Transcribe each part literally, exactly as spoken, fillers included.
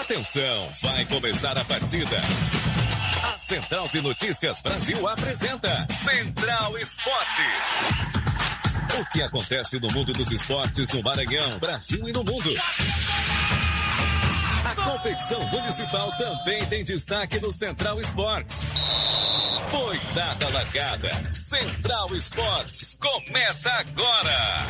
Atenção, vai começar a partida. A Central de Notícias Brasil apresenta Central Esportes. O que acontece no mundo dos esportes no Maranhão, Brasil e no mundo. A competição municipal também tem destaque no Central Esportes. Foi dada a largada. Central Esportes começa agora.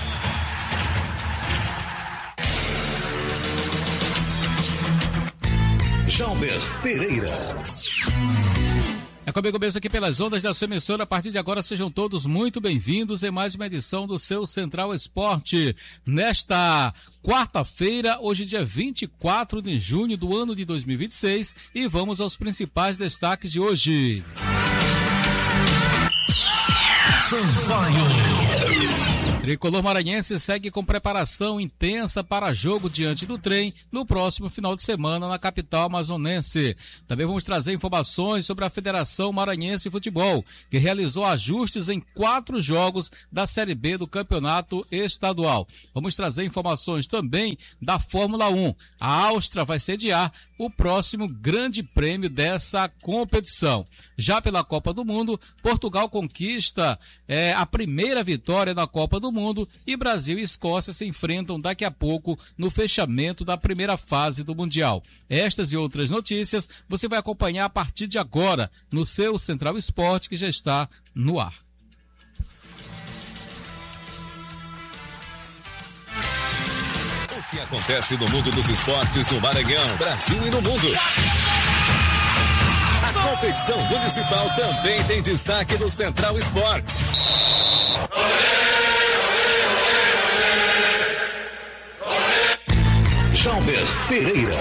Jalber Pereira. É comigo mesmo aqui pelas ondas da sua emissora. A partir de agora, sejam todos muito bem-vindos em mais uma edição do seu Central Esporte. Nesta quarta-feira, hoje dia vinte e quatro de junho do ano de dois mil e vinte e seis, e vamos aos principais destaques de hoje. Tricolor maranhense segue com preparação intensa para jogo diante do Trem no próximo final de semana na capital amazonense. Também vamos trazer informações sobre a Federação Maranhense de Futebol, que realizou ajustes em quatro jogos da Série B do Campeonato Estadual. Vamos trazer informações também da Fórmula um. A Áustria vai sediar o próximo grande prêmio dessa competição. Já pela Copa do Mundo, Portugal conquista é, a primeira vitória na Copa do Mundo e Brasil e Escócia se enfrentam daqui a pouco no fechamento da primeira fase do Mundial. Estas e outras notícias você vai acompanhar a partir de agora no seu Central Esporte, que já está no ar. O que acontece no mundo dos esportes no Maranhão, Brasil e no mundo. A competição municipal também tem destaque no Central Esportes. Jalber Pereira.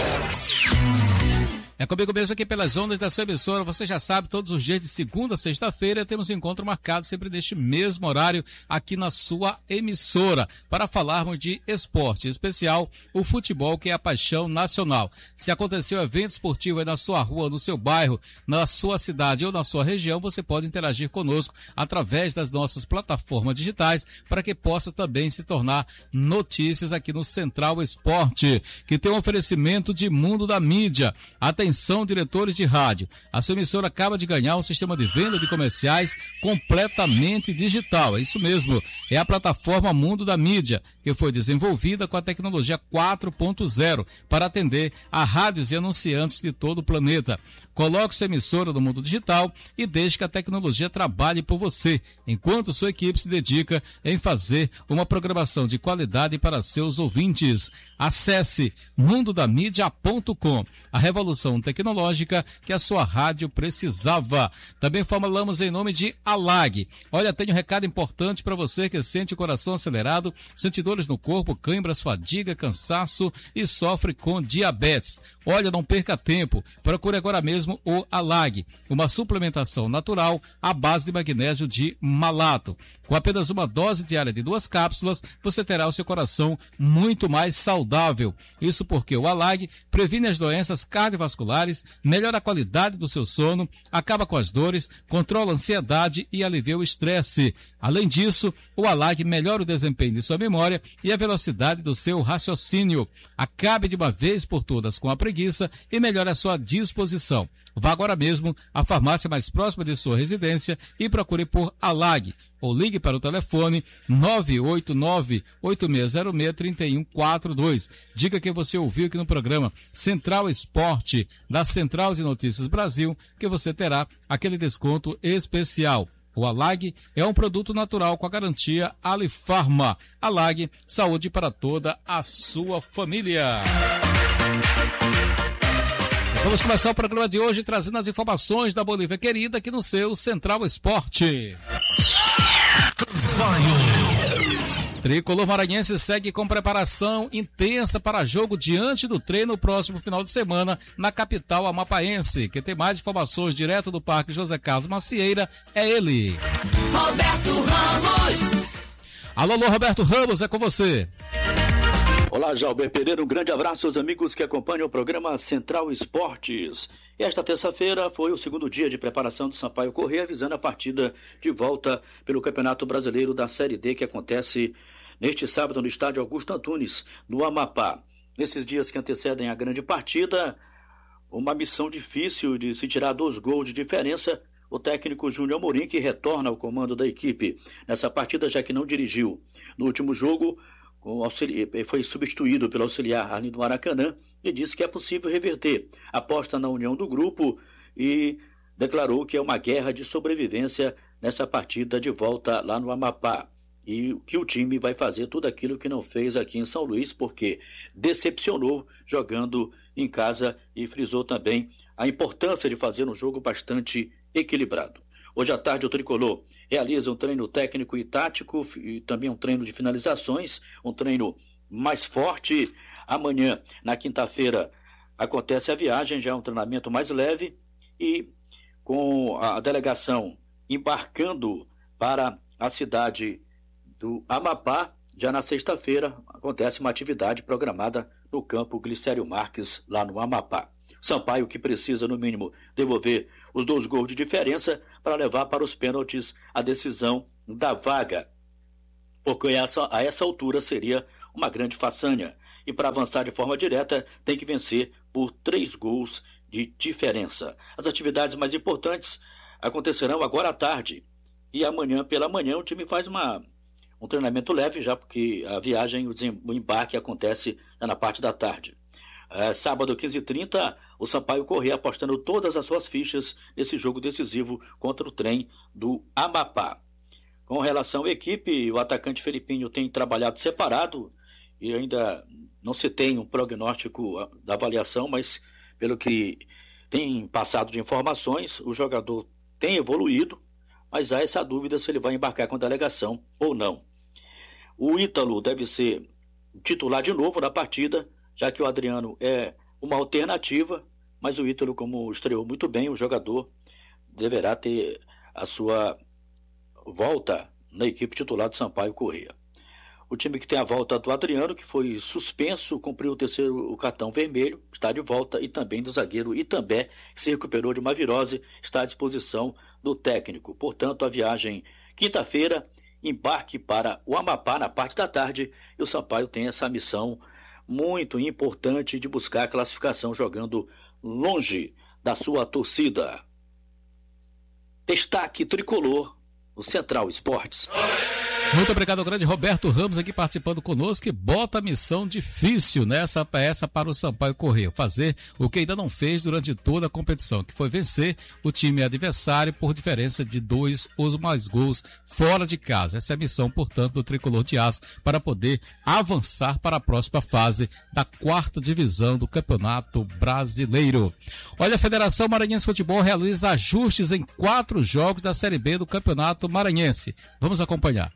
É comigo mesmo aqui pelas ondas da sua emissora. Você já sabe, todos os dias de segunda a sexta-feira temos encontro marcado sempre neste mesmo horário aqui na sua emissora para falarmos de esporte, em especial o futebol, que é a paixão nacional. Se aconteceu evento esportivo aí na sua rua, no seu bairro, na sua cidade ou na sua região, você pode interagir conosco através das nossas plataformas digitais para que possa também se tornar notícias aqui no Central Esporte, que tem um oferecimento de Mundo da Mídia. Até Atenção, diretores de rádio. A sua emissora acaba de ganhar um sistema de venda de comerciais completamente digital. É isso mesmo. É a plataforma Mundo da Mídia, que foi desenvolvida com a tecnologia quatro ponto zero para atender a rádios e anunciantes de todo o planeta. Coloque sua emissora no mundo digital e deixe que a tecnologia trabalhe por você, enquanto sua equipe se dedica em fazer uma programação de qualidade para seus ouvintes. Acesse mundo da mídia ponto com. A revolução tecnológica que a sua rádio precisava. Também falamos em nome de Alag. Olha, tenho um recado importante para você que sente o coração acelerado, sente dores no corpo, câimbras, fadiga, cansaço e sofre com diabetes. Olha, não perca tempo. Procure agora mesmo o Alag, uma suplementação natural à base de magnésio de malato. Com apenas uma dose diária de duas cápsulas, você terá o seu coração muito mais saudável. Isso porque o Alag previne as doenças cardiovasculares, melhora a qualidade do seu sono, acaba com as dores, controla a ansiedade e alivia o estresse. Além disso, o Alag melhora o desempenho de sua memória e a velocidade do seu raciocínio. Acabe de uma vez por todas com a preguiça e melhore a sua disposição. Vá agora mesmo à farmácia mais próxima de sua residência e procure por Alag, ou ligue para o telefone nove oito nove, oito seis zero seis, três um quatro dois. Diga que você ouviu aqui no programa Central Esporte, da Central de Notícias Brasil, que você terá aquele desconto especial. O Alag é um produto natural com a garantia Alifarma. Alag, saúde para toda a sua família. Vamos começar o programa de hoje trazendo as informações da Bolívia querida aqui no seu Central Esporte. Tricolor maranhense segue com preparação intensa para jogo diante do Trem no próximo final de semana na capital amapaense. Quem tem mais informações direto do Parque José Carlos Macieira é ele. Roberto Ramos. Alô, alô, Roberto Ramos, é com você. Olá, Jalber Pereira, um grande abraço aos amigos que acompanham o programa Central Esportes. Esta terça-feira foi o segundo dia de preparação do Sampaio Corrêa, visando a partida de volta pelo Campeonato Brasileiro da Série D, que acontece neste sábado no estádio Augusto Antunes, no Amapá. nesses dias que antecedem a grande partida, uma missão difícil de se tirar dois gols de diferença. O técnico Júnior Amorim, que retorna ao comando da equipe nessa partida, já que não dirigiu no último jogo, foi substituído pelo auxiliar ali do Maracanã, e disse que é possível reverter. Aposta na união do grupo e declarou que é uma guerra de sobrevivência nessa partida de volta lá no Amapá. E que o time vai fazer tudo aquilo que não fez aqui em São Luís, porque decepcionou jogando em casa, e frisou também a importância de fazer um jogo bastante equilibrado. Hoje à tarde o Tricolor realiza um treino técnico e tático e também um treino de finalizações, um treino mais forte. Amanhã, na quinta-feira, acontece a viagem, já é um treinamento mais leve, e com a delegação embarcando para a cidade do Amapá, já na sexta-feira acontece uma atividade programada no campo Glicério Marques, lá no Amapá. Sampaio, que precisa no mínimo devolver os dois gols de diferença para levar para os pênaltis a decisão da vaga, porque essa, a essa altura seria uma grande façanha, e para avançar de forma direta tem que vencer por três gols de diferença. As atividades mais importantes acontecerão agora à tarde, e amanhã pela manhã o time faz uma um treinamento leve, já porque a viagem, o embarque acontece na parte da tarde. É, sábado, quinze e trinta, o Sampaio Corrêa apostando todas as suas fichas nesse jogo decisivo contra o trem do Amapá. Com relação à equipe, o atacante Felipinho tem trabalhado separado e ainda não se tem um prognóstico da avaliação, mas pelo que tem passado de informações, o jogador tem evoluído, mas há essa dúvida se ele vai embarcar com a delegação ou não. O Ítalo deve ser titular de novo na partida, já que o Adriano é uma alternativa, mas o Ítalo, como estreou muito bem, o jogador deverá ter a sua volta na equipe titular do Sampaio Corrêa. O time que tem a volta do Adriano, que foi suspenso, cumpriu o terceiro o cartão vermelho, está de volta, e também do zagueiro Itambé, que se recuperou de uma virose, está à disposição do técnico. Portanto, a viagem quinta-feira, embarque para o Amapá na parte da tarde, e o Sampaio tem essa missão muito importante de buscar a classificação jogando longe da sua torcida. Destaque tricolor no Central Esportes. Muito obrigado ao grande Roberto Ramos aqui participando conosco, que bota a missão difícil nessa peça para o Sampaio Corrêa, fazer o que ainda não fez durante toda a competição, que foi vencer o time adversário por diferença de dois ou mais gols fora de casa. Essa é a missão, portanto, do Tricolor de Aço para poder avançar para a próxima fase da quarta divisão do Campeonato Brasileiro. Olha, a Federação Maranhense de Futebol realiza ajustes em quatro jogos da Série B do Campeonato Maranhense. Vamos acompanhar.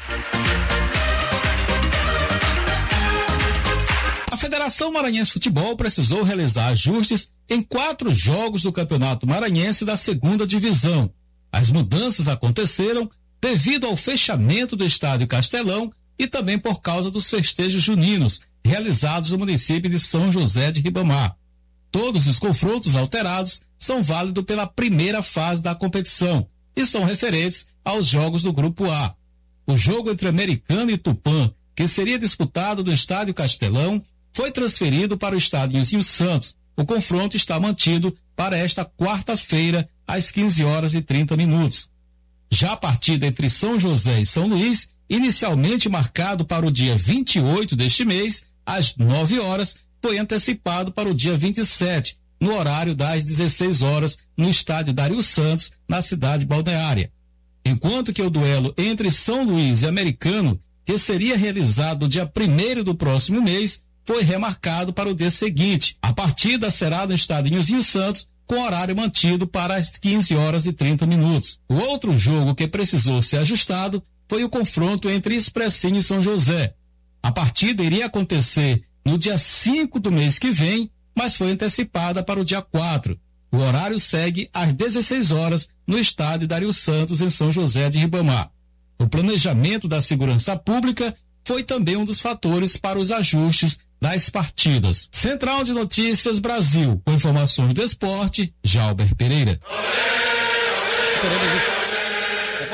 A Federação Maranhense de Futebol precisou realizar ajustes em quatro jogos do Campeonato Maranhense da segunda divisão. As mudanças aconteceram devido ao fechamento do Estádio Castelão e também por causa dos festejos juninos realizados no município de São José de Ribamar. Todos os confrontos alterados são válidos pela primeira fase da competição e são referentes aos jogos do Grupo A. O jogo entre Americano e Tupã, que seria disputado no Estádio Castelão, foi transferido para o Estádio Nilzinho Santos. O confronto está mantido para esta quarta-feira, às quinze horas e trinta minutos. Já a partida entre São José e São Luís, inicialmente marcado para o dia vinte e oito deste mês, às nove horas, foi antecipado para o dia vinte e sete, no horário das dezesseis horas, no Estádio Dario Santos, na cidade balneária. Enquanto que o duelo entre São Luís e Americano, que seria realizado no dia primeiro do próximo mês, foi remarcado para o dia seguinte. A partida será no Estádio Nilzinho Santos, com horário mantido para as quinze horas e trinta minutos. O outro jogo que precisou ser ajustado foi o confronto entre Expressinho e São José. A partida iria acontecer no dia cinco do mês que vem, mas foi antecipada para o dia quatro. O horário segue às dezesseis horas no Estádio Dario Santos, em São José de Ribamar. O planejamento da segurança pública foi também um dos fatores para os ajustes das partidas. Central de Notícias Brasil, com informações do esporte, Jalber Pereira. Teremos esse...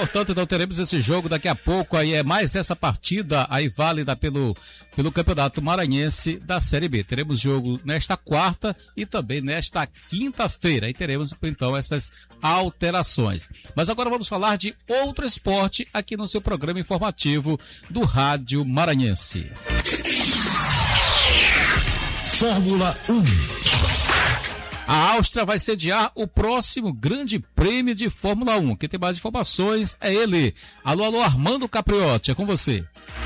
Portanto, então teremos esse jogo daqui a pouco, aí é mais essa partida aí válida pelo, pelo Campeonato Maranhense da Série B. Teremos jogo nesta quarta e também nesta quinta-feira, aí teremos então essas alterações. Mas agora vamos falar de outro esporte aqui no seu programa informativo do Rádio Maranhense. Fórmula um. A Áustria vai sediar o próximo Grande Prêmio de Fórmula um. Quem tem mais informações é ele. Alô, alô, Armando Capriotti, é com você.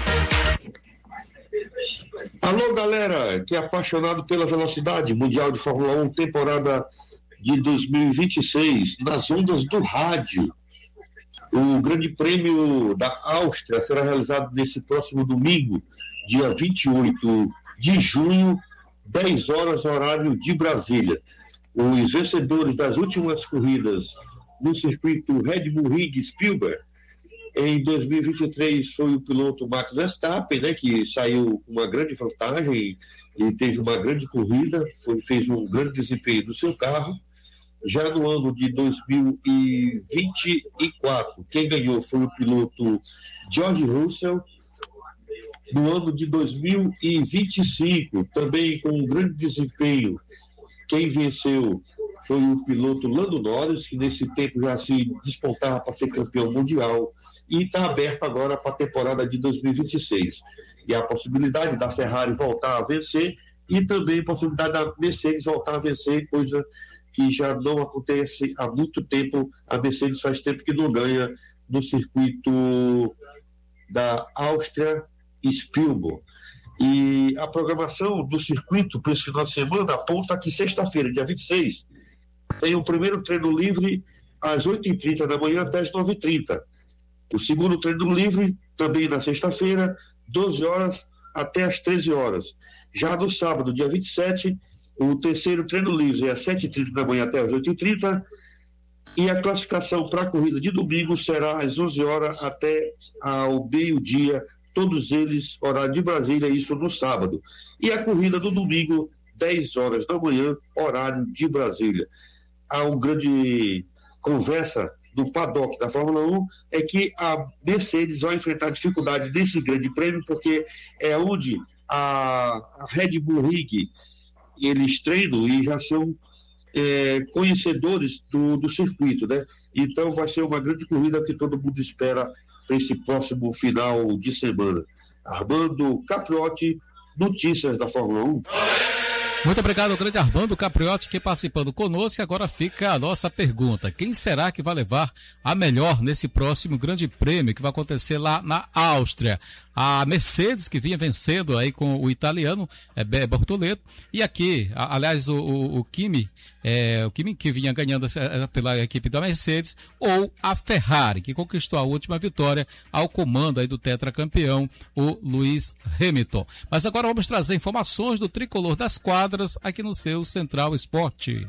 Alô, galera, que é apaixonado pela velocidade mundial de Fórmula um, temporada de dois mil e vinte e seis, nas ondas do rádio. O Grande Prêmio da Áustria será realizado nesse próximo domingo, dia vinte e oito de junho, dez horas, horário de Brasília. Os vencedores das últimas corridas no circuito Red Bull Ring Spielberg, em dois mil e vinte e três, foi o piloto Max Verstappen, né, que saiu com uma grande vantagem e teve uma grande corrida, foi, fez um grande desempenho do seu carro. Já no ano de dois mil e vinte e quatro, quem ganhou foi o piloto George Russell. No ano de dois mil e vinte e cinco, também com um grande desempenho, quem venceu foi o piloto Lando Norris, que nesse tempo já se despontava para ser campeão mundial, e está aberto agora para a temporada de dois mil e vinte e seis. E a possibilidade da Ferrari voltar a vencer e também a possibilidade da Mercedes voltar a vencer, coisa que já não acontece há muito tempo. A Mercedes faz tempo que não ganha no circuito da Áustria Spielberg. E a programação do circuito para esse final de semana aponta que sexta-feira, dia vinte e seis, tem o primeiro treino livre às oito e trinta da manhã até às nove e trinta. O segundo treino livre, também na sexta-feira, doze horas até às treze horas. Já no sábado, dia vinte e sete, o terceiro treino livre é às sete e trinta da manhã até às oito e trinta. E a classificação para a corrida de domingo será às onze horas até ao meio-dia, todos eles, horário de Brasília, isso no sábado. E a corrida do domingo, dez horas da manhã, horário de Brasília. Há uma grande conversa do paddock da Fórmula um, é que a Mercedes vai enfrentar dificuldade nesse grande prêmio, porque é onde a Red Bull Ring, eles treinam e já são é, conhecedores do, do circuito, né? Então vai ser uma grande corrida que todo mundo espera para esse próximo final de semana. Armando Capriotti, notícias da Fórmula um. Muito obrigado ao grande Armando Capriotti que participando conosco. E agora fica a nossa pergunta: quem será que vai levar a melhor nesse próximo grande prêmio que vai acontecer lá na Áustria? A Mercedes, que vinha vencendo aí com o italiano é, Bortoleto, e aqui, a, aliás, o, o, o Kimi, é, o Kimi que vinha ganhando pela equipe da Mercedes, ou a Ferrari, que conquistou a última vitória ao comando aí do tetracampeão, o Lewis Hamilton. Mas agora vamos trazer informações do tricolor das quadras aqui no seu Central Esporte.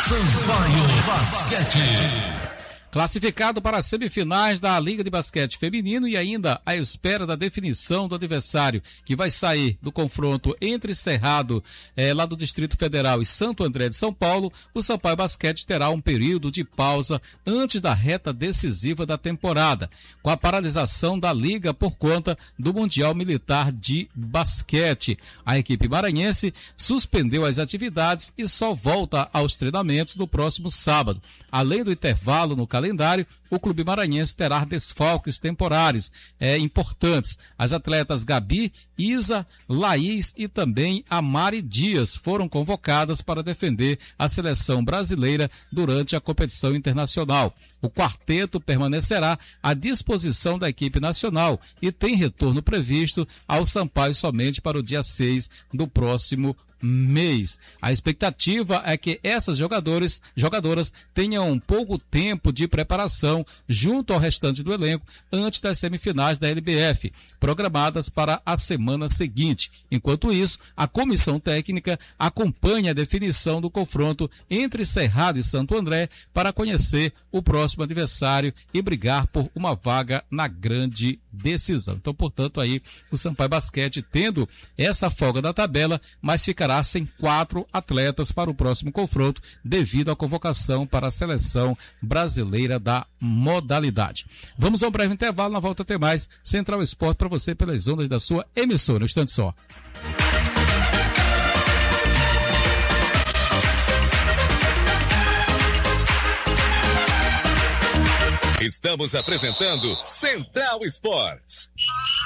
Sampaio Basquete. Classificado para as semifinais da Liga de Basquete Feminino e ainda à espera da definição do adversário que vai sair do confronto entre Cerrado, eh, lá do Distrito Federal, e Santo André de São Paulo, o Sampaio Basquete terá um período de pausa antes da reta decisiva da temporada, com a paralisação da Liga por conta do Mundial Militar de Basquete. A equipe maranhense suspendeu as atividades e só volta aos treinamentos no próximo sábado. Além do intervalo no calendário, o Clube Maranhense terá desfalques temporários é, importantes. As atletas Gabi, Isa, Laís e também a Mari Dias foram convocadas para defender a seleção brasileira durante a competição internacional. O quarteto permanecerá à disposição da equipe nacional e tem retorno previsto ao Sampaio somente para o dia seis do próximo mês. A expectativa é que essas jogadores, jogadoras tenham um pouco tempo de preparação junto ao restante do elenco antes das semifinais da L B F, programadas para a semana seguinte. Enquanto isso, a comissão técnica acompanha a definição do confronto entre Cerrado e Santo André para conhecer o próximo adversário e brigar por uma vaga na grande decisão. Então, portanto, aí o Sampaio Basquete tendo essa folga da tabela, mas ficará sem quatro atletas para o próximo confronto devido à convocação para a seleção brasileira da modalidade. Vamos a um breve intervalo, na volta a ter mais Central Esporte para você pelas ondas da sua emissora. Um instante só. Estamos apresentando Central Esportes.